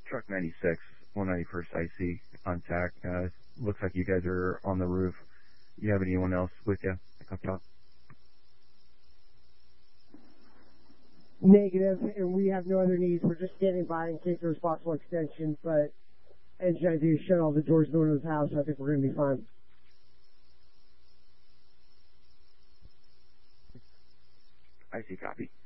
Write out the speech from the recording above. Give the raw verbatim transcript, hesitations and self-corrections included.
Truck ninety-six, one ninety-first I C, contact. Uh, looks like you guys are on the roof. You have anyone else with you? Up top? Negative, and we have no other needs. We're just standing by in case there's possible extensions, but engine I do shut all the doors and windows of the house, so I think we're going to be fine. I see, copy.